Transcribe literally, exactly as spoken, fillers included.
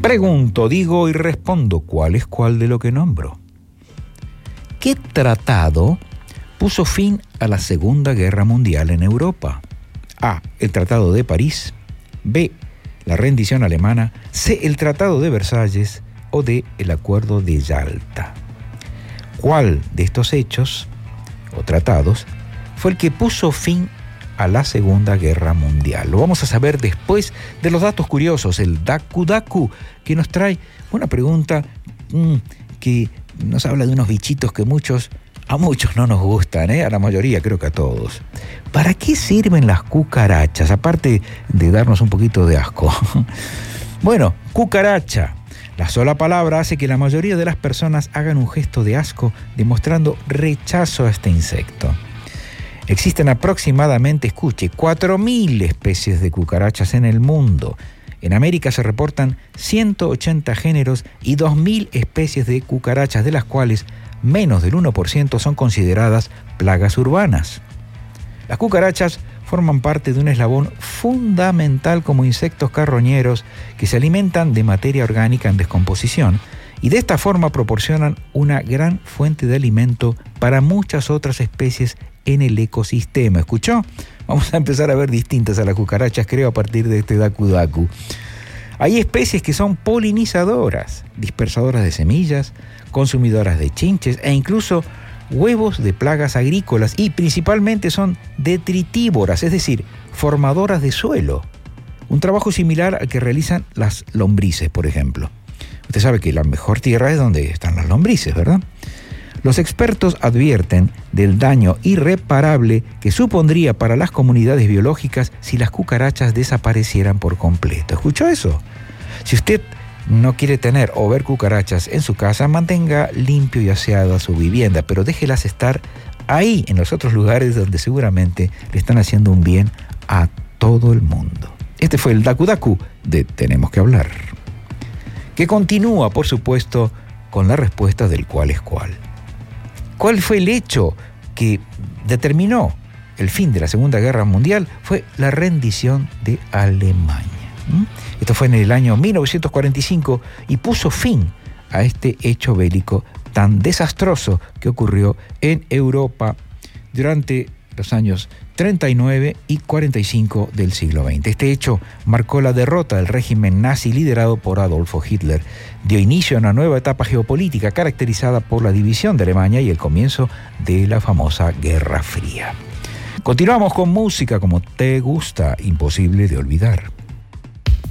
Pregunto, digo y respondo, ¿cuál es cuál de lo que nombro? ¿Qué tratado puso fin a la Segunda Guerra Mundial en Europa? A. El Tratado de París. B. La rendición alemana. C. El Tratado de Versalles. O D. El Acuerdo de Yalta. ¿Cuál de estos hechos o tratados fue el que puso fin a la Segunda Guerra Mundial? Lo vamos a saber después de los datos curiosos, el Daku Daku, que nos trae una pregunta mmm, que nos habla de unos bichitos que muchos, a muchos no nos gustan, ¿eh? A la mayoría, creo que a todos. ¿Para qué sirven las cucarachas? Aparte de darnos un poquito de asco. Bueno, cucaracha. La sola palabra hace que la mayoría de las personas hagan un gesto de asco, demostrando rechazo a este insecto. Existen aproximadamente, escuche, cuatro mil especies de cucarachas en el mundo. En América se reportan ciento ochenta géneros y dos mil especies de cucarachas, de las cuales menos del uno por ciento son consideradas plagas urbanas. Las cucarachas forman parte de un eslabón fundamental como insectos carroñeros que se alimentan de materia orgánica en descomposición y de esta forma proporcionan una gran fuente de alimento para muchas otras especies en el ecosistema. ¿Escuchó? Vamos a empezar a ver distintas a las cucarachas, creo, a partir de este Daku Daku. Hay especies que son polinizadoras, dispersadoras de semillas, consumidoras de chinches e incluso huevos de plagas agrícolas, y principalmente son detritívoras, es decir, formadoras de suelo. Un trabajo similar al que realizan las lombrices, por ejemplo. Usted sabe que la mejor tierra es donde están las lombrices, ¿verdad? Los expertos advierten del daño irreparable que supondría para las comunidades biológicas si las cucarachas desaparecieran por completo. ¿Escuchó eso? Si usted no quiere tener o ver cucarachas en su casa, mantenga limpio y aseada su vivienda, pero déjelas estar ahí, en los otros lugares donde seguramente le están haciendo un bien a todo el mundo. Este fue el Daku Daku de Tenemos que Hablar, que continúa, por supuesto, con la respuesta del cuál es cuál. ¿Cuál fue el hecho que determinó el fin de la Segunda Guerra Mundial? Fue la rendición de Alemania. ¿Mm? Esto fue en el año mil novecientos cuarenta y cinco y puso fin a este hecho bélico tan desastroso que ocurrió en Europa durante los años treinta y nueve y cuarenta y cinco del siglo veinte. Este hecho marcó la derrota del régimen nazi liderado por Adolfo Hitler. Dio inicio a una nueva etapa geopolítica caracterizada por la división de Alemania y el comienzo de la famosa Guerra Fría. Continuamos con música como te gusta, imposible de olvidar.